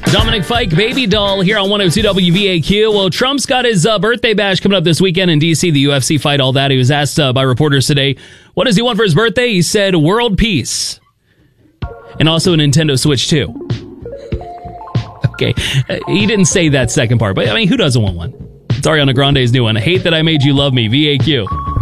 Dominic Fike, Baby Doll, here on 102 WVAQ. Well, Trump's got his birthday bash coming up this weekend in D.C., the UFC fight, all that. He was asked by reporters today, what does he want for his birthday? He said, world peace. And also a Nintendo Switch 2. Okay, he didn't say that second part, but I mean, who doesn't want one? It's Ariana Grande's new one. Hate That I Made You Love Me, VAQ.